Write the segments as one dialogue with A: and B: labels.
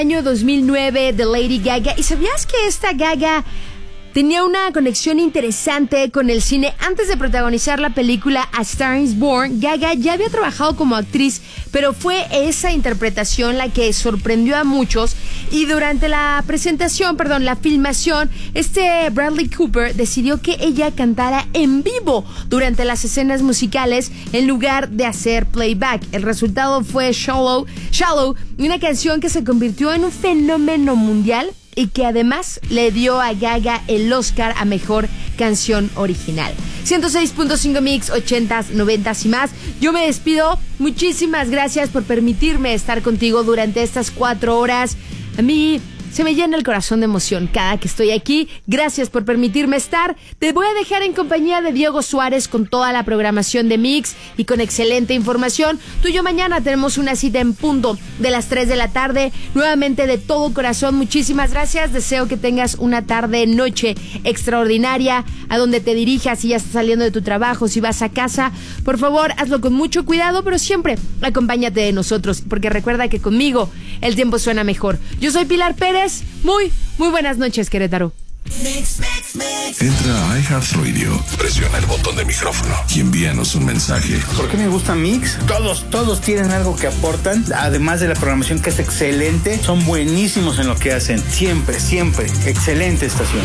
A: Año 2009 de Lady Gaga. ¿Y sabías que esta Gaga tenía una conexión interesante con el cine? Antes de protagonizar la película A Star is Born, Gaga ya había trabajado como actriz, pero fue esa interpretación la que sorprendió a muchos. Y durante la filmación, Bradley Cooper decidió que ella cantara en vivo durante las escenas musicales en lugar de hacer playback. El resultado fue Shallow, una canción que se convirtió en un fenómeno mundial y que además le dio a Gaga el Oscar a Mejor Canción Original. 106.5 Mix, 80s, 90s y más. Yo me despido. Muchísimas gracias por permitirme estar contigo durante estas 4 horas. A mí se me llena el corazón de emoción cada que estoy aquí. Gracias por permitirme estar. Te voy a dejar en compañía de Diego Suárez con toda la programación de Mix y con excelente información. Tú y yo mañana tenemos una cita en punto de las 3 de la tarde. Nuevamente de todo corazón, muchísimas gracias. Deseo que tengas una noche extraordinaria a donde te dirijas. Si ya estás saliendo de tu trabajo, si vas a casa, por favor, hazlo con mucho cuidado, pero siempre acompáñate de nosotros, porque recuerda que conmigo el tiempo suena mejor. Yo soy Pilar Pérez. Muy buenas noches, Querétaro.
B: Entra a iHeartRadio, presiona el botón de micrófono y envíanos un mensaje.
C: ¿Por qué me gusta Mix? Todos tienen algo que aportan, además de la programación que es excelente. Son buenísimos en lo que hacen, siempre, excelente estación.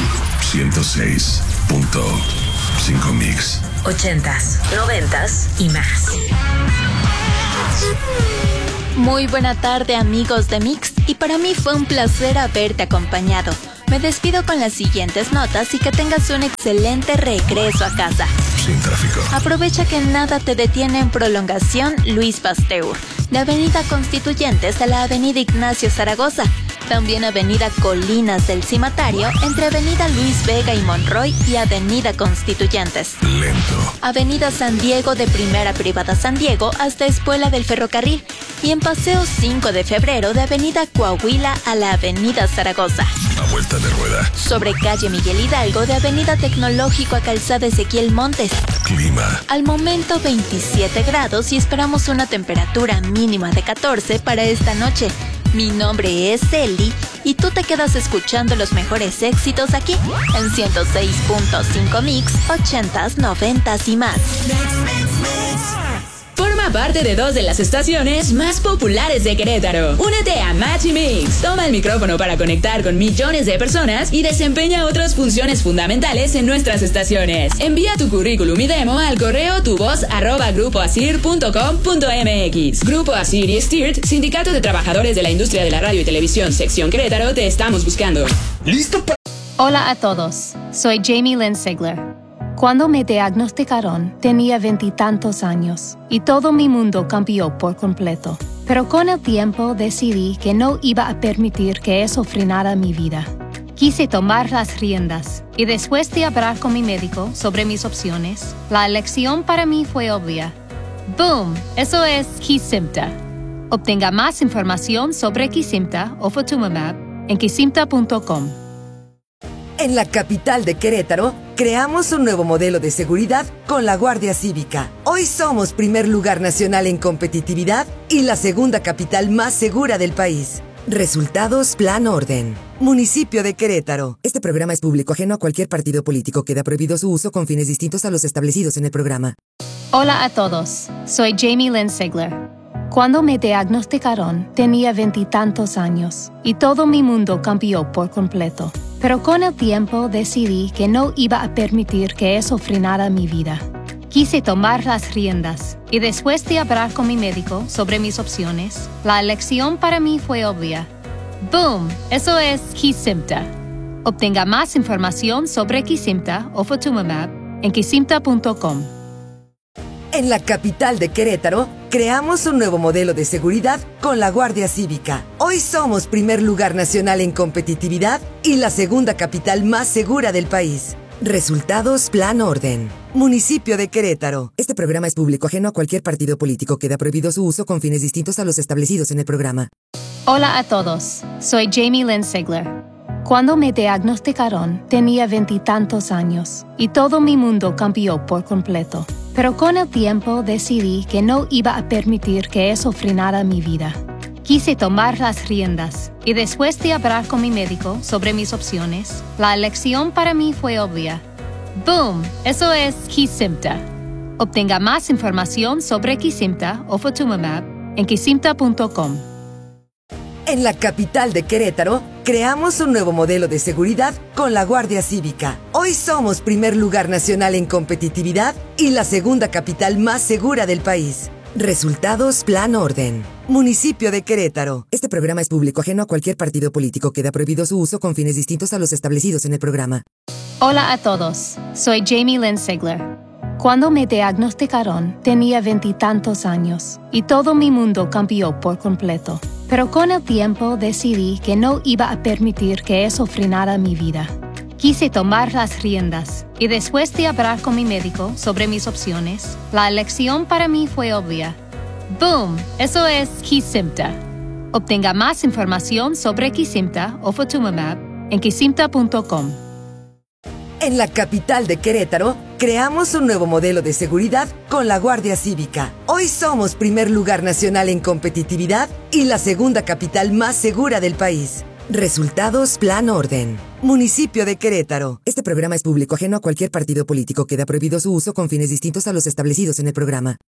B: 106.5 Mix.
D: 80s, 90s y más.
E: Muy buena tarde, amigos de Mix, y para mí fue un placer haberte acompañado. Me despido con las siguientes notas y que tengas un excelente regreso a casa.
B: Sin tráfico.
E: Aprovecha que nada te detiene en prolongación Luis Pasteur, de Avenida Constituyentes a la Avenida Ignacio Zaragoza. También Avenida Colinas del Cimatario, entre Avenida Luis Vega y Monroy y Avenida Constituyentes.
B: Lento.
E: Avenida San Diego de Primera Privada San Diego hasta Espuela del Ferrocarril. Y en Paseo 5 de Febrero de Avenida Coahuila a la Avenida Zaragoza.
B: A vuelta de rueda.
E: Sobre calle Miguel Hidalgo de Avenida Tecnológico a Calzada Ezequiel Montes.
B: Clima.
E: Al momento 27 grados y esperamos una temperatura mínima de 14 para esta noche. Mi nombre es Eli y tú te quedas escuchando los mejores éxitos aquí en 106.5 Mix, 80s, 90s y más.
F: Forma parte de 2 de las estaciones más populares de Querétaro. Únete a Match y Mix. Toma el micrófono para conectar con millones de personas y desempeña otras funciones fundamentales en nuestras estaciones. Envía tu currículum y demo al correo tuvoz@grupoasir.com.mx. Grupo Asir y Stirt, Sindicato de Trabajadores de la Industria de la Radio y Televisión, Sección Querétaro, te estamos buscando.
C: ¿Listo para...?
G: Hola a todos, soy Jamie Lynn Sigler. Cuando me diagnosticaron, tenía 20 y tantos años y todo mi mundo cambió por completo. Pero con el tiempo decidí que no iba a permitir que eso frenara mi vida. Quise tomar las riendas y después de hablar con mi médico sobre mis opciones, la elección para mí fue obvia. ¡Boom! Eso es Kesimpta. Obtenga más información sobre Kesimpta o Ofatumumab en kesimpta.com.
H: En la capital de Querétaro, creamos un nuevo modelo de seguridad con la Guardia Cívica. Hoy somos primer lugar nacional en competitividad y la segunda capital más segura del país. Resultados Plan Orden. Municipio de Querétaro. Este programa es público ajeno a cualquier partido político. Queda prohibido su uso con fines distintos a los establecidos en el programa.
G: Hola a todos, soy Jamie Lynn Sigler. Cuando me diagnosticaron, tenía 20 y tantos años y todo mi mundo cambió por completo. Pero con el tiempo decidí que no iba a permitir que eso frenara mi vida. Quise tomar las riendas y después de hablar con mi médico sobre mis opciones, la elección para mí fue obvia. ¡Boom! Eso es Kesimpta. Obtenga más información sobre Kesimpta o Ofatumumab en kesimpta.com.
H: En la capital de Querétaro, creamos un nuevo modelo de seguridad con la Guardia Cívica. Hoy somos primer lugar nacional en competitividad y la segunda capital más segura del país. Resultados Plan Orden. Municipio de Querétaro. Este programa es público ajeno a cualquier partido político. Queda prohibido su uso con fines distintos a los establecidos en el programa.
G: Hola a todos, soy Jamie Lynn Sigler. Cuando me diagnosticaron, tenía 20 y tantos años y todo mi mundo cambió por completo. Pero con el tiempo decidí que no iba a permitir que eso frenara mi vida. Quise tomar las riendas y después de hablar con mi médico sobre mis opciones, la elección para mí fue obvia. ¡Boom! Eso es Kesimpta. Obtenga más información sobre Kesimpta o Ofatumumab en kesimpta.com.
H: En la capital de Querétaro, creamos un nuevo modelo de seguridad con la Guardia Cívica. Hoy somos primer lugar nacional en competitividad y la segunda capital más segura del país. Resultados Plan Orden. Municipio de Querétaro. Este programa es público ajeno a cualquier partido político. Queda prohibido su uso con fines distintos a los establecidos en el programa.
G: Hola a todos, soy Jamie Lynn Sigler. Cuando me diagnosticaron, tenía 20 y tantos años y todo mi mundo cambió por completo. Pero con el tiempo decidí que no iba a permitir que eso frenara mi vida. Quise tomar las riendas y después de hablar con mi médico sobre mis opciones, la elección para mí fue obvia. ¡Boom! Eso es Kesimpta. Obtenga más información sobre Kesimpta o Ofatumumab en kesimpta.com.
H: En la capital de Querétaro, creamos un nuevo modelo de seguridad con la Guardia Cívica. Hoy somos primer lugar nacional en competitividad y la segunda capital más segura del país. Resultados Plan Orden. Municipio de Querétaro. Este programa es público ajeno a cualquier partido político. Queda prohibido su uso con fines distintos a los establecidos en el programa.